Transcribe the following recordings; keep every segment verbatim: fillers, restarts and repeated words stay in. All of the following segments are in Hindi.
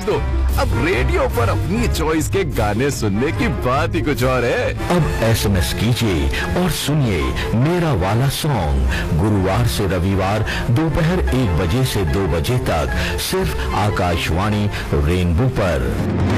दो। अब रेडियो पर अपनी चॉइस के गाने सुनने की बात ही कुछ और है। अब एसएमएस कीजिए और सुनिए मेरा वाला सॉन्ग गुरुवार से रविवार दोपहर एक बजे से दो बजे तक सिर्फ आकाशवाणी रेनबो पर।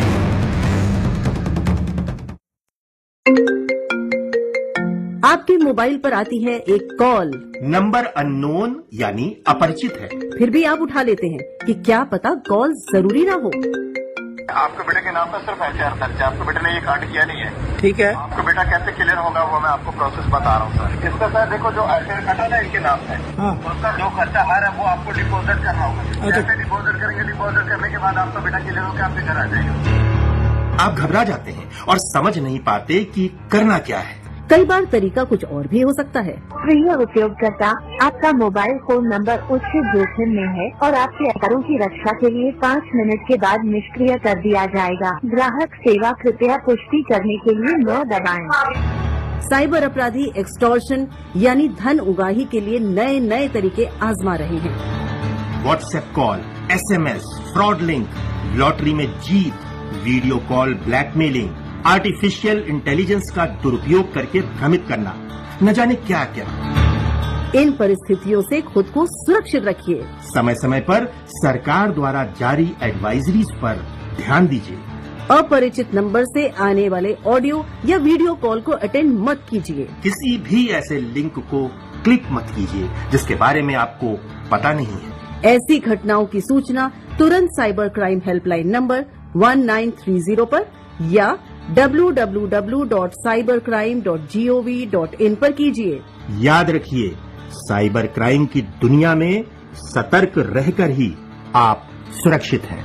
आपके मोबाइल पर आती है एक कॉल, नंबर अननोन यानी अपरिचित है, फिर भी आप उठा लेते हैं कि क्या पता कॉल जरूरी ना हो। आपके बेटे के नाम पर सिर्फ एफआईआर दर्ज है, आपके बेटे ने ये कांड किया नहीं है। ठीक है, आपका बेटा कैसे क्लियर होगा वो मैं आपको प्रोसेस बता रहा हूँ सर। इसका सर देखो जो एफआईआर कटा ना इनके नाम है, हाँ। उसका जो खर्चा आ रहा है वो आपको डिपोजिट करना होगा। जैसे डिपोजिट करेंगे, डिपोजिट करने के बाद आपका बेटा क्लियर होकर आपके घर आ जाएगा। आप घबरा जाते हैं और समझ नहीं पाते कि करना क्या है। कई बार तरीका कुछ और भी हो सकता है। प्रिय उपयोगकर्ता, आपका मोबाइल फोन नंबर उच्च जोखिम में है और आपके आधारों की रक्षा के लिए पाँच मिनट के बाद निष्क्रिय कर दिया जाएगा। ग्राहक सेवा कृपया पुष्टि करने के लिए नौ दबाएं। साइबर अपराधी एक्सटॉर्शन यानी धन उगाही के लिए नए नए तरीके आजमा रहे हैं। WhatsApp call, SMS, fraud link, lottery में जीत, video call blackmailing, artificial intelligence का दुरुपयोग करके भ्रमित करना, न जाने क्या क्या। इन परिस्थितियों से खुद को सुरक्षित रखिए। समय समय पर सरकार द्वारा जारी एडवाइजरीज पर ध्यान दीजिए। अपरिचित नंबर से आने वाले ऑडियो या वीडियो कॉल को अटेंड मत कीजिए। किसी भी ऐसे लिंक को क्लिक मत कीजिए जिसके बारे में आपको पता नहीं है। ऐसी घटनाओं की सूचना तुरंत cyber crime helpline number one nine three zero पर या W W W dot cyber crime dot G O V dot in पर कीजिए। याद रखिए, साइबर क्राइम की दुनिया में सतर्क रहकर ही आप सुरक्षित हैं।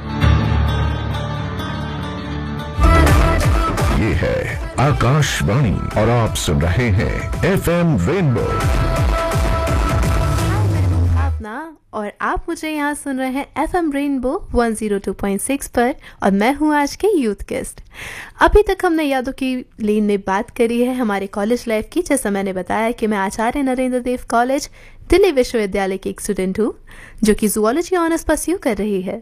ये है आकाशवाणी और आप सुन रहे हैं एफएम रेनबो। और आप मुझे यहाँ सुन रहे हैं FM rainbow one zero two point six पर और मैं हूँ आज के यूथ गेस्ट। अभी तक हमने यादों की लेन में बात करी है हमारे कॉलेज लाइफ की। जैसा मैंने बताया कि मैं आचार्य नरेंद्र देव कॉलेज दिल्ली विश्वविद्यालय की एक स्टूडेंट हूँ जो कि जूलॉजी ऑनर्स परस्यू कर रही है।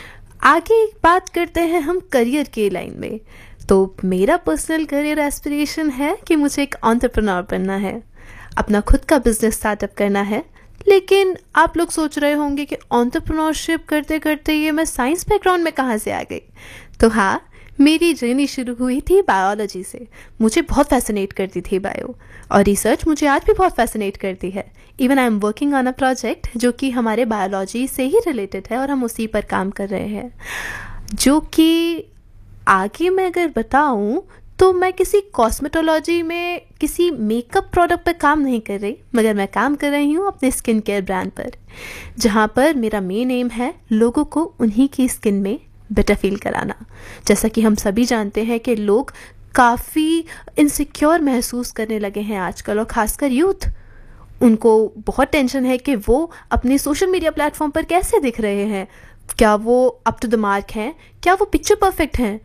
आगे बात करते हैं हम करियर के लाइन में। तो मेरा पर्सनल करियर एस्पिरेशन है कि मुझे एक एंटरप्रेन्योर बनना है, अपना खुद का बिजनेस स्टार्टअप करना है। लेकिन आप लोग सोच रहे होंगे कि एंटरप्रेन्योरशिप करते करते ये मैं साइंस बैकग्राउंड में कहाँ से आ गई। तो हाँ, मेरी जर्नी शुरू हुई थी बायोलॉजी से। मुझे बहुत फैसिनेट करती थी बायो, और रिसर्च मुझे आज भी बहुत फैसिनेट करती है। Even I am working on a project जो कि हमारे बायोलॉजी से ही रिलेटेड है और हम उसी पर काम कर रहे हैं। जो कि आगे मैं अगर बताऊँ तो मैं किसी कॉस्मेटोलॉजी में किसी मेकअप प्रोडक्ट पर काम नहीं कर रही, मगर मैं काम कर रही हूँ अपने स्किन केयर ब्रांड पर, जहाँ पर मेरा मेन एम है लोगों को उन्हीं की स्किन में बेटर फील कराना। जैसा कि हम सभी जानते हैं कि लोग काफ़ी इनसिक्योर महसूस करने लगे हैं आजकल, और ख़ासकर यूथ। उनको बहुत टेंशन है कि वो अपने सोशल मीडिया प्लेटफॉर्म पर कैसे दिख रहे हैं, क्या वो अप टू द मार्क हैं, क्या वो पिक्चर परफेक्ट हैं।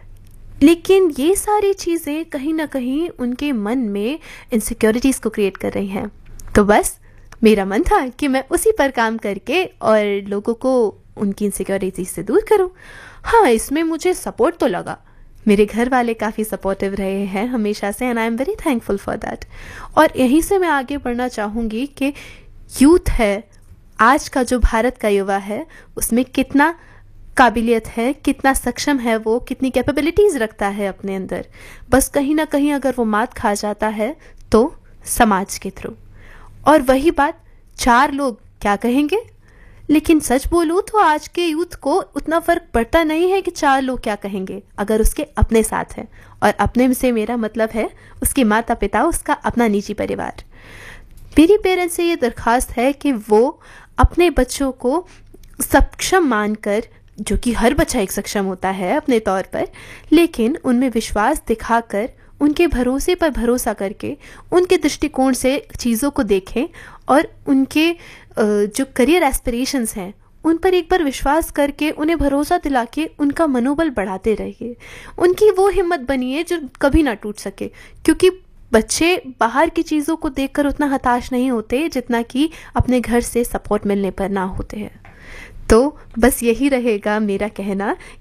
लेकिन ये सारी चीज़ें कहीं ना कहीं उनके मन में इनसिक्योरिटीज़ को क्रिएट कर रही हैं। तो बस मेरा मन था कि मैं उसी पर काम करके और लोगों को उनकी इनसिक्योरिटीज़ से दूर करूं। हाँ, इसमें मुझे सपोर्ट तो लगा। मेरे घर वाले काफ़ी सपोर्टिव रहे हैं हमेशा से, and I am very thankful for that. और यहीं से मैं आगे बढ़ना चाहूँगी कि यूथ है, आज का जो भारत का युवा है, उसमें कितना काबिलियत है, कितना सक्षम है वो, कितनी कैपेबिलिटीज़ रखता है अपने अंदर। बस कहीं ना कहीं अगर वो मात खा जाता है तो समाज के थ्रू। और वही बात, चार लोग क्या कहेंगे। लेकिन सच बोलूँ तो आज के यूथ को उतना फ़र्क पड़ता नहीं है कि चार लोग क्या कहेंगे, अगर उसके अपने साथ हैं। और अपने से मेरा मतलब है उसके माता पिता, उसका अपना निजी परिवार। मेरी पेरेंट्स से ये दरख्वास्त है कि वो अपने बच्चों को सक्षम मानकर, जो कि हर बच्चा एक सक्षम होता है अपने तौर पर, लेकिन उनमें विश्वास दिखाकर, उनके भरोसे पर भरोसा करके, उनके दृष्टिकोण से चीज़ों को देखें और उनके जो करियर एस्पिरेशंस हैं उन पर एक बार विश्वास करके उन्हें भरोसा दिला के उनका मनोबल बढ़ाते रहिए। उनकी वो हिम्मत बनिए जो कभी ना टूट सके, क्योंकि बच्चे बाहर की चीज़ों को देखकर उतना हताश नहीं होते जितना कि अपने घर से सपोर्ट मिलने पर ना होते हैं। तो बस यही रहेगा मेरा कहना